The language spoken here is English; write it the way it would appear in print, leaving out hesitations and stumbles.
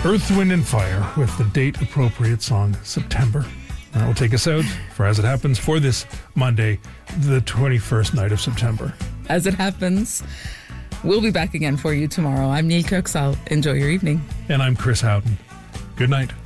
Earth, Wind and Fire with the date-appropriate song September. That will take us out for As It Happens for this Monday, the 21st night of September. As it happens, we'll be back again for you tomorrow. I'm Neil Kirksall. Enjoy your evening. And I'm Chris Howden. Good night.